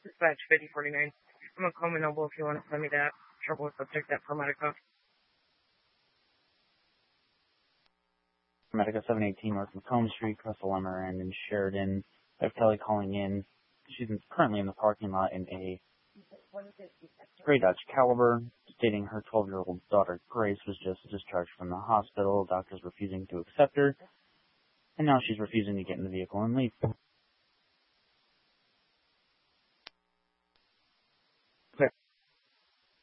Dispatch 5049. I'm a Coleman Noble if you want to send me that. Trouble with subject at ProMedica. ProMedica 718 North Macomb Street, Russell Emerand in Sheridan. I have Kelly calling in. She's currently in the parking lot in a gray Dodge Caliber, stating her 12-year-old daughter Grace was just discharged from the hospital. Doctors refusing to accept her, and now she's refusing to get in the vehicle and leave.